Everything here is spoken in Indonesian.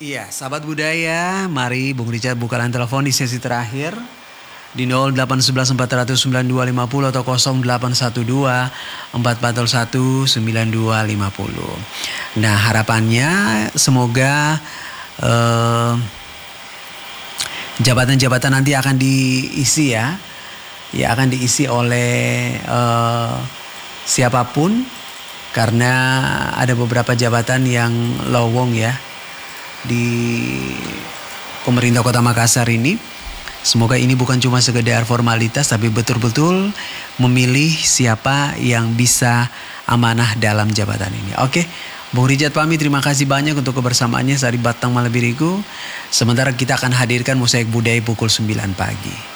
Iya, sahabat budaya, mari Bung Richard bukakan telepon di sesi terakhir di 0811 492 50 atau 0812 441 9250. Nah, harapannya semoga jabatan-jabatan nanti akan diisi ya. Ya, akan diisi oleh siapapun, karena ada beberapa jabatan yang lowong ya di pemerintah Kota Makassar ini. Semoga ini bukan cuma sekedar formalitas, tapi betul-betul memilih siapa yang bisa amanah dalam jabatan ini. Oke, Bung Richard pamit, terima kasih banyak untuk kebersamaannya dari Batang Malabirigu. Sementara kita akan hadirkan Mosaik Budaya pukul 9 pagi.